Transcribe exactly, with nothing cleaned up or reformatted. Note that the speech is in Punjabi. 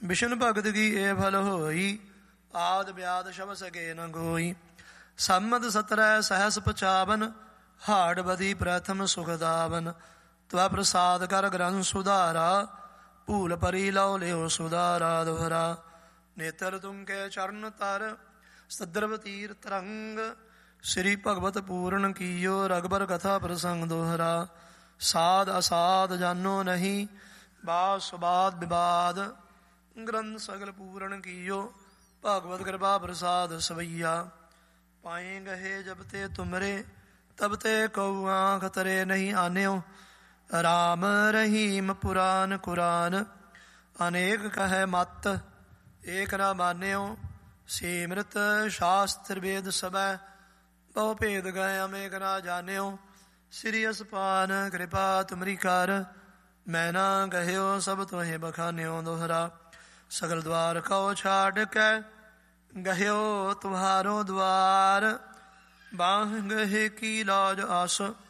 ਵਿਸ਼ਨ ਭਗਤ ਕੀ ਇਹ ਫਲ ਹੋਈ, ਆਦ ਵਿਆਦ ਸ਼ਬ ਸਕੇ ਨ ਗੋਈ। ਸੰਮਤ ਸਤਰੈ ਸਹਸ ਪਚਾਵਨ, ਹਾੜ ਬਦੀ ਪ੍ਰਥਮ ਸੁਖਦਾਵਨ। ਤਵ ਪ੍ਰਸਾਦ ਕਰ ਗ੍ਰੰਥ ਸੁਧਾਰਾ, ਭੂਲ ਪਰੀ ਲਉ ਲਿਓ ਸੁਧਾਰਾ ਦੋਹਰਾ। ਨੇਤਰ ਤੁਮ ਕੇ ਚਰਨ ਤਰ, ਸਦਰਵ ਤੀਰ ਤਰੰਗ। ਸ੍ਰੀ ਭਗਵਤ ਪੂਰਨ ਕੀਓ, ਰਗਬਰ ਕਥਾ ਪ੍ਰਸੰਗ ਦੋਹਰਾ। ਸਾਧ ਅਸਾਧ ਜਾਨੋ ਨਹੀਂ, ਬਾਦ ਸੁਬਾਦ ਵਿਵਾਦ। ਗ੍ਰੰਥ ਸਗਲ ਪੂਰਨ ਕੀਓ, ਭਗਵਤ ਕਿਰਪਾ ਪ੍ਰਸਾਦ ਸਵਈਆ। ਪਾਏ ਗਹੇ ਜਬ ਤੇ ਤੁਮਰੇ, ਤਬ ਤੇ ਕਉ ਆਂਖ ਤਰੇ ਨਹੀਂ ਆਨਿਓ। ਰਾਮ ਰਹੀਮ ਪੁਰਾਨ ਕੁਰਾਨ, ਅਨੇਕ ਕਹੈ ਮਤ ਏਕ ਨਾ ਮਾਨਿਓ। ਸਿਮਰਤ ਸ਼ਾਸਤਰ ਵੇਦ ਸਭੈ, ਬਹੁ ਭੇਦ ਗਏ ਅਮੇਕ ਨਾ ਜਾਣਿਓ। ਸ੍ਰੀ ਅਸਪਾਨ ਕਿਰਪਾ ਤੁਮਰੀ ਕਰ, ਮੈਂ ਨਾ ਕਹਿਓ ਸਭ ਤੋਹਿ ਬਖਾਨਿਓ ਦੋਹਰਾ। ਸਗਲ ਦਵਾਰ ਕਉ ਛਾੜ ਕੇ, ਗਹਿਓ ਤੁਹਾਰੋ ਦਵਾਰ। ਬਾਹ ਗਹੇ ਕੀ ਲਾਜ ਆਸ,